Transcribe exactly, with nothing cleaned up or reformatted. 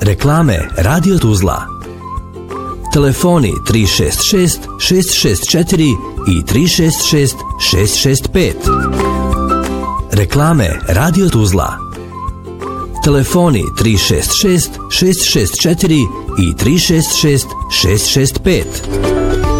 Reklame Radio Tuzla. Telefoni tri šest šest, šest šest četiri i tri šest šest, šest šest pet. Reklame Radio Tuzla. Telefoni tri šest šest, šest šest četiri i tri šest šest, šest šest pet.